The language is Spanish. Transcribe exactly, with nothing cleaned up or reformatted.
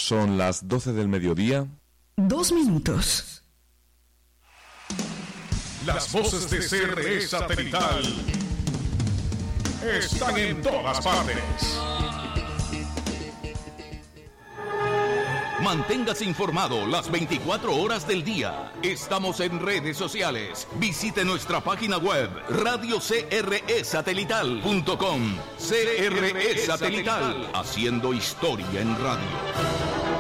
Son las doce del mediodía. Dos minutos. Las voces de C R E Satelital están en todas partes. Manténgase informado las veinticuatro horas del día. Estamos en redes sociales. Visite nuestra página web radio c r e satelital punto com. C R E Satelital, haciendo historia en radio.